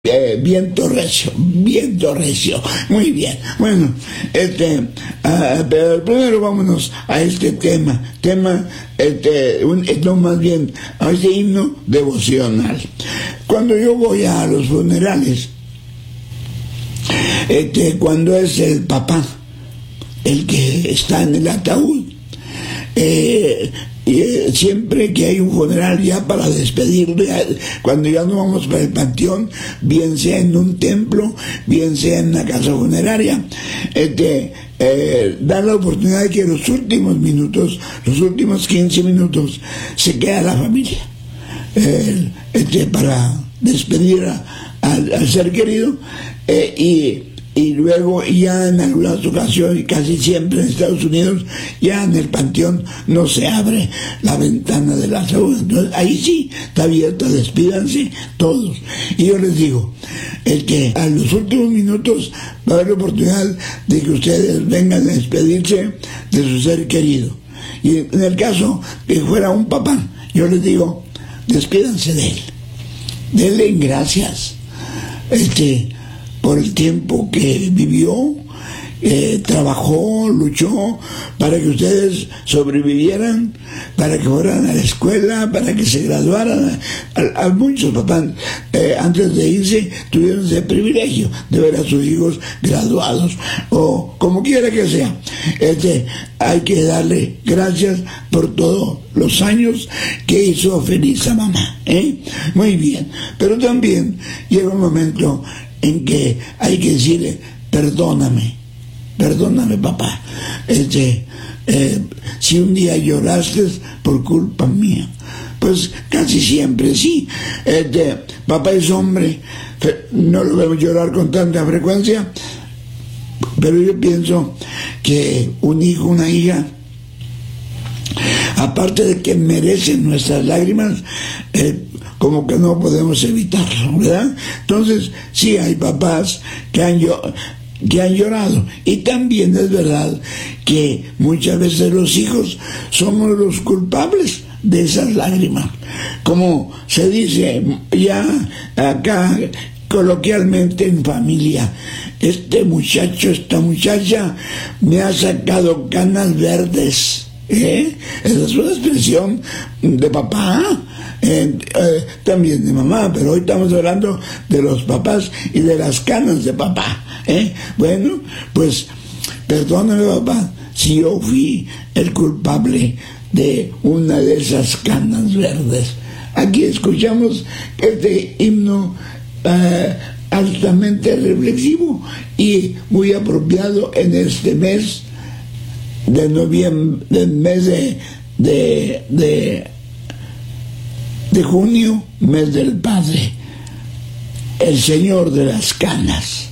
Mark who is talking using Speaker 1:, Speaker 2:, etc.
Speaker 1: Viento recio, viento recio. Muy bien. Bueno, pero primero vámonos a este tema, no, más bien a este himno devocional. Cuando yo voy a los funerales, cuando es el papá el que está en el ataúd, siempre que hay un funeral ya para despedirle, cuando ya no vamos para el panteón, bien sea en un templo, bien sea en una casa funeraria, da la oportunidad de que los últimos minutos, los últimos 15 minutos, se queda la familia para despedir al ser querido, y luego ya en algunas ocasiones, casi siempre en Estados Unidos, ya en el panteón no se abre la ventana del ataúd. Entonces ahí sí está abierta, despídanse todos. Y yo les digo, a los últimos minutos va a haber la oportunidad de que ustedes vengan a despedirse de su ser querido. Y en el caso que fuera un papá, yo les digo, despídanse de él, denle gracias por el tiempo que vivió, trabajó, luchó para que ustedes sobrevivieran, para que fueran a la escuela, para que se graduaran. A muchos papás antes de irse tuvieron ese privilegio de ver a sus hijos graduados, o como quiera que sea. Hay que darle gracias por todos los años que hizo feliz a mamá, muy bien. Pero también llega un momento en que hay que decirle, perdóname papá, si un día lloraste por culpa mía, pues casi siempre sí, papá es hombre, no lo vemos llorar con tanta frecuencia, pero yo pienso que un hijo, una hija, aparte de que merecen nuestras lágrimas, como que no podemos evitarlo, ¿verdad? Entonces, sí hay papás que han llorado. Y también es verdad que muchas veces los hijos somos los culpables de esas lágrimas. Como se dice ya acá coloquialmente en familia, este muchacho, esta muchacha me ha sacado canas verdes. Esa es una expresión de papá, también de mamá, pero hoy estamos hablando de los papás y de las canas de papá. Bueno, pues perdóname papá si yo fui el culpable de una de esas canas verdes. Aquí escuchamos este himno altamente reflexivo y muy apropiado en este mes de noviembre, del mes de junio, mes del Padre, el Señor de las canas.